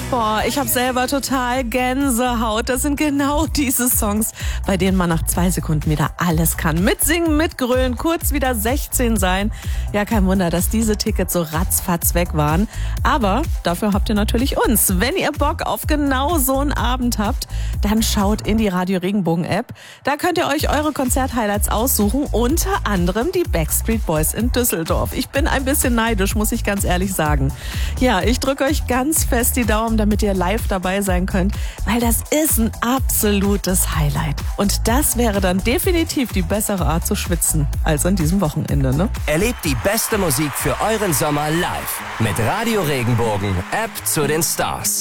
Boah, ich habe selber total Gänsehaut. Das sind genau diese Songs, bei denen man nach 2 Sekunden wieder alles kann. Mitsingen, mitgrölen, kurz wieder 16 sein. Ja, kein Wunder, dass diese Tickets so ratzfatz weg waren. Aber dafür habt ihr natürlich uns. Wenn ihr Bock auf genau so einen Abend habt, dann schaut in die Radio Regenbogen App. Da könnt ihr euch eure Konzerthighlights aussuchen, unter anderem die Backstreet Boys in Düsseldorf. Ich bin ein bisschen neidisch, muss ich ganz ehrlich sagen. Ja, ich drücke euch ganz fest die Daumen, damit ihr live dabei sein könnt, weil das ist ein absolutes Highlight. Und das wäre dann definitiv die bessere Art zu schwitzen als an diesem Wochenende, ne? Erlebt die beste Musik für euren Sommer live mit Radio Regenbogen, App zu den Stars.